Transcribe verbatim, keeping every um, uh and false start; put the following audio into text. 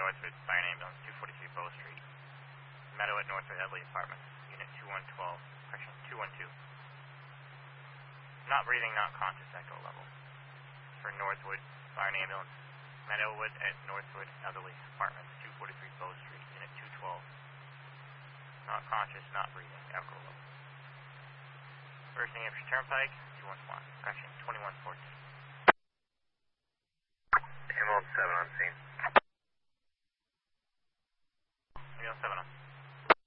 Northwood, Fire and Ambulance, two forty-three Bow Street. Meadow at Northwood Headley Apartments, Unit two one one two, correction, two one two. Not breathing, not conscious, echo level. For Northwood, Fire and Ambulance, Meadowwood at Northwood Headley Apartments, two forty-three Bow Street, Unit two twelve. Not conscious, not breathing, echo level. First New Hampshire Turnpike, two one one, correction, twenty-one fourteen. Ambulance seven on scene.